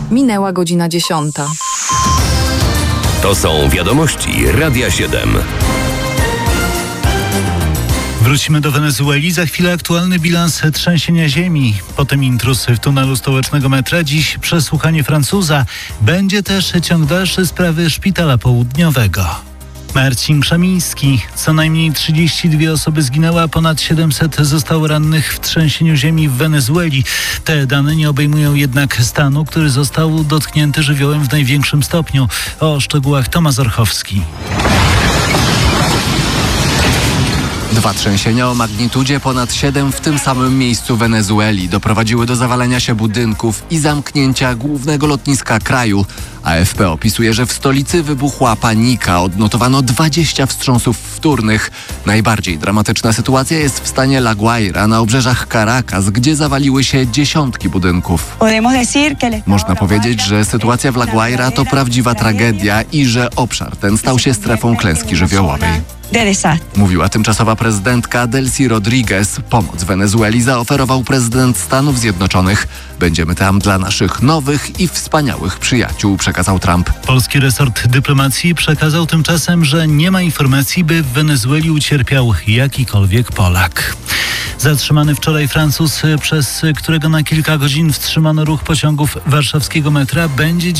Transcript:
Minęła godzina 10. To są wiadomości Radia 7. Wrócimy do Wenezueli. Za chwilę aktualny bilans trzęsienia ziemi. Potem intruz w tunelu stołecznego metra. Dziś przesłuchanie Francuza. Będzie też ciąg dalszy sprawy szpitala południowego. Marcin Krzemiński. Co najmniej 32 osoby zginęły, a ponad 700 zostało rannych w trzęsieniu ziemi w Wenezueli. Te dane nie obejmują jednak stanu, który został dotknięty żywiołem w największym stopniu. O szczegółach Tomasz Orchowski. 2 trzęsienia o magnitudzie ponad 7 w tym samym miejscu Wenezueli doprowadziły do zawalenia się budynków i zamknięcia głównego lotniska kraju. AFP opisuje, że w stolicy wybuchła panika. Odnotowano 20 wstrząsów wtórnych. Najbardziej dramatyczna sytuacja jest w stanie La Guaira na obrzeżach Caracas, gdzie zawaliły się dziesiątki budynków. Można powiedzieć, że sytuacja w La Guaira to prawdziwa tragedia i że obszar ten stał się strefą klęski żywiołowej. Mówiła tymczasowa prezydentka Delcy Rodriguez. Pomoc Wenezueli zaoferował prezydent Stanów Zjednoczonych. Będziemy tam dla naszych nowych i wspaniałych przyjaciół, przekazał Trump. Polski resort dyplomacji przekazał tymczasem, że nie ma informacji, by w Wenezueli ucierpiał jakikolwiek Polak. Zatrzymany wczoraj Francuz, przez którego na kilka godzin wstrzymano ruch pociągów warszawskiego metra, będzie